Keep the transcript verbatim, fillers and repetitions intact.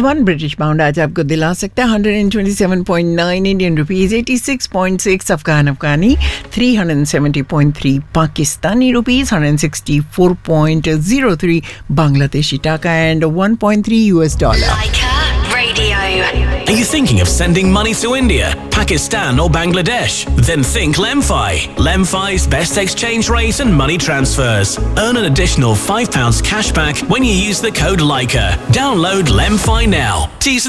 One British pound आज आपको दिला सकता है one twenty-seven point nine Indian rupees, eighty-six point six Afghan अफगानी, three seventy point three Pakistani rupees, one sixty-four point zero three Bangladeshi टाका and one point three US dollar. Laika Radio. Are you thinking of sending money to India, Pakistan or Bangladesh? Then think Lemfi. Lemfi's best exchange rate and money transfers. Earn an additional five pounds cash back when you use the code Laika. Download Lemfi now. T's